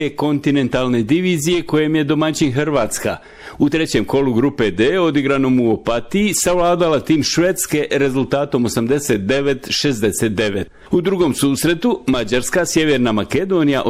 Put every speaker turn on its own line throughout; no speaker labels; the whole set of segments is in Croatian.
kontinentalne divizije kojem je domaćin Hrvatska. U trećem kolu grupe D, odigranom u Opatiji, savladala tim Švedske rezultatom 89-69. U drugom susretu Mađarska, Sjeverna Makedonija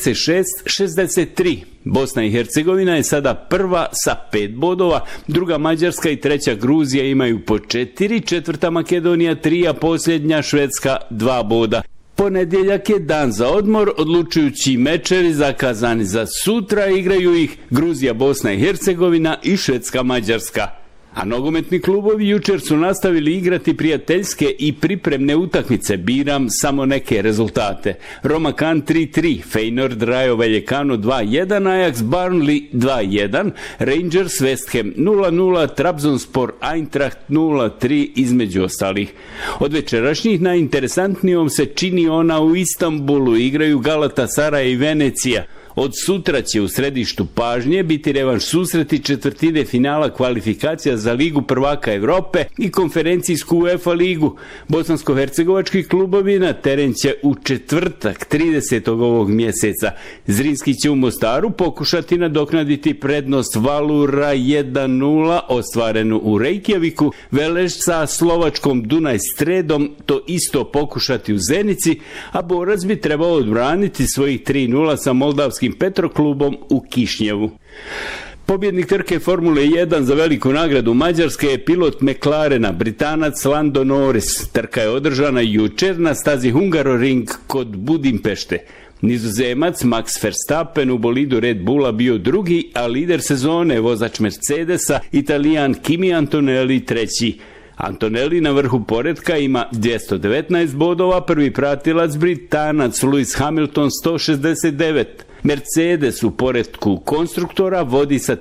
86-63. Bosna i Hercegovina je sada prva sa 5 bodova, druga Mađarska i treća Gruzija imaju po 4, četvrta Makedonija 3, a posljednja Švedska 2 boda. Ponedjeljak je dan za odmor, odlučujući mečevi zakazani za sutra, igraju ih Gruzija, Bosna i Hercegovina i Švedska, Mađarska. A nogometni klubovi jučer su nastavili igrati prijateljske i pripremne utakmice, biram samo neke rezultate. Roma Cannes 3-3, Feyenoord Rayo Vallecano 2-1, Ajax Burnley 2-1, Rangers West Ham 0-0, Trabzonspor Eintracht 0-3 između ostalih. Od večerašnjih najinteresantnijom se čini ona u Istanbulu, igraju Galatasaray i Venecija. Od sutra će u središtu pažnje biti revanš susreti četvrtine finala kvalifikacija za Ligu prvaka Europe i konferencijsku UEFA ligu. Bosansko-hercegovački klubovi na teren će u četvrtak 30. ovog mjeseca. Zrinski će u Mostaru pokušati nadoknaditi prednost Valura 1-0 ostvarenu u Reykjaviku. Veleš sa slovačkom Dunaj Stredom to isto pokušati u Zenici, a Borac bi trebao odbraniti svojih 3-0 sa moldavskim Petroklubom u Kišnjevu. Pobjednik trke Formule 1 za veliku nagradu Mađarske je pilot McLarena, Britanac Lando Norris. Trka je održana jučer na stazi Hungaroring kod Budimpešte. Nizozemac Max Verstappen u bolidu Red Bulla bio drugi, a lider sezone, vozač Mercedesa, Italijan Kimi Antonelli treći. Antonelli na vrhu poretka ima 219 bodova, prvi pratilac Britanac Lewis Hamilton 169. Mercedes u poretku konstruktora vodi sa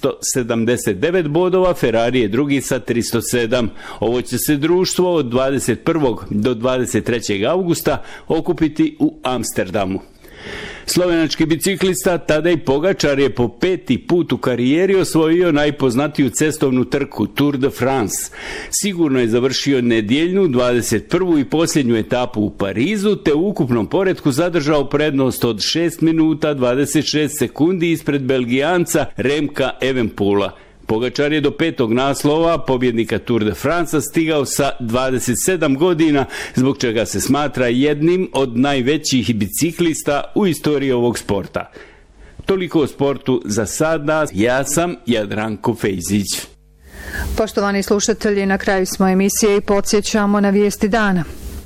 379 bodova, Ferrari je drugi sa 307. Ovo će se društvo od 21. do 23. augusta okupiti u Amsterdamu. Slovenački biciklista Tadej Pogačar je po 5. put u karijeri osvojio najpoznatiju cestovnu trku Tour de France. Sigurno je završio nedjeljnu 21. i posljednju etapu u Parizu, te u ukupnom poretku zadržao prednost od 6 minuta 26 sekundi ispred Belgijanca Remka Evenepoela. Pogačar je do 5. naslova pobjednika Tour de France stigao sa 27 godina, zbog čega se smatra jednim od najvećih biciklista u istoriji ovog sporta. Toliko o sportu za sada. Ja sam Jadranko Fejzić.
Poštovani slušatelji, na kraju smo emisije i podsjećamo na vijesti dana.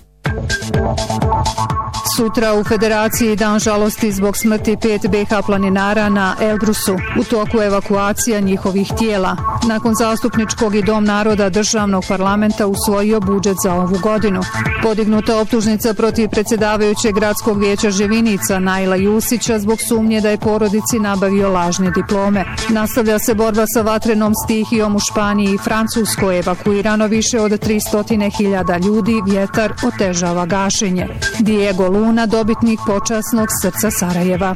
Sutra u Federaciji dan žalosti zbog smrti 5 BiH planinara na Elbrusu. U toku evakuacija njihovih tijela. Nakon zastupničkog i Dom naroda državnog parlamenta usvojio budžet za ovu godinu. Podignuta optužnica protiv predsjedavajućeg gradskog vijeća Ževinica Naila Jusića zbog sumnje da je porodici nabavio lažne diplome. Nastavlja se borba sa vatrenom stihijom u Španiji i Francuskoj. Evakuirano više od 300.000 ljudi, vjetar otežava gašenje. Diego Luna, dobitnik počasnog srca Sarajeva.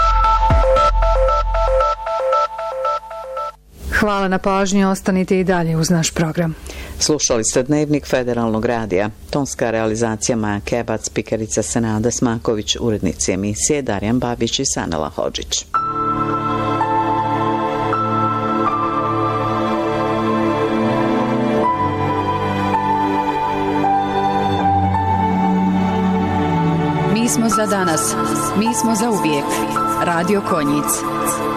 Hvala na pažnji, ostanite i dalje uz naš program.
Slušali ste Dnevnik Federalnog radija. Tonska realizacija Maja Kebac, spikerica Senada Smaković, urednici emisije Darjan Babić i Sanela Hodžić.
Mi smo za danas, mi smo za uvijek. Radio Konjic.